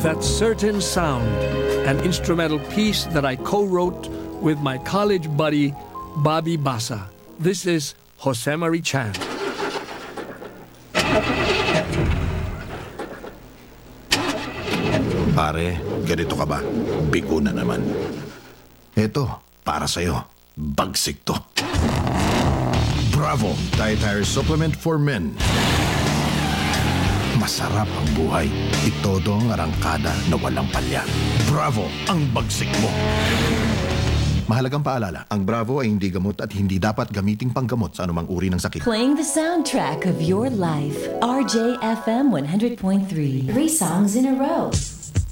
That certain sound, an instrumental piece that I co-wrote with my college buddy, Bobby Basa. This is Jose Marie Chan. Pare, ganito ka ba? Bigo na naman. Eto, para sa'yo. Bagsik to. Bravo! Dietary Supplement for Men. Masarap ang buhay. Itodo ang arangkada na walang palya. Bravo! Ang bagsik mo. Mahalagang paalala, ang Bravo ay hindi gamot at hindi dapat gamiting panggamot sa anumang uri ng sakit. Playing the soundtrack of your life. RJFM 100.3. 3 songs in a row.